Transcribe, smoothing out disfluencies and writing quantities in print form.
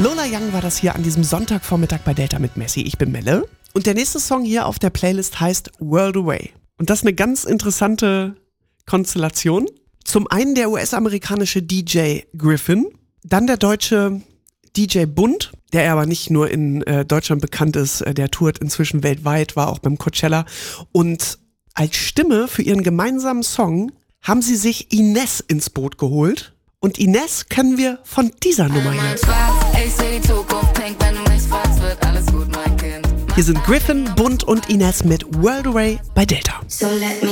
Lola Young war das hier an diesem Sonntagvormittag bei Delta mit Messi. Ich bin Melle. Und der nächste Song hier auf der Playlist heißt World Away. Und das ist eine ganz interessante Konstellation. Zum einen der US-amerikanische DJ Griffin, dann der deutsche DJ Bund, der aber nicht nur in Deutschland bekannt ist, der tourt inzwischen weltweit, war auch beim Coachella. Und als Stimme für ihren gemeinsamen Song haben sie sich Ines ins Boot geholt. Und Ines kennen wir von dieser Nummer hier. Hier sind Griffin, Bund und Ines mit World Away bei Delta. So let me